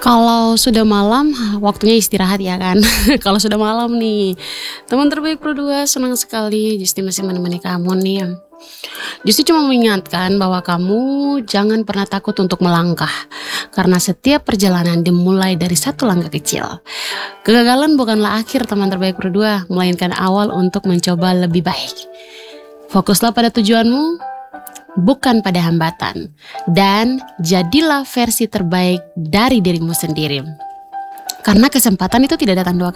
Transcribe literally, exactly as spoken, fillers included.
Kalau sudah malam, waktunya istirahat ya kan. Kalau sudah malam nih, teman terbaik berdua senang sekali Justi masih menemani kamu nih. Justi cuma mengingatkan bahwa kamu jangan pernah takut untuk melangkah, karena setiap perjalanan dimulai dari satu langkah kecil. Kegagalan bukanlah akhir teman terbaik berdua, melainkan awal untuk mencoba lebih baik. Fokuslah pada tujuanmu, bukan pada hambatan, dan jadilah versi terbaik dari dirimu sendiri. Karena kesempatan itu tidak datang dua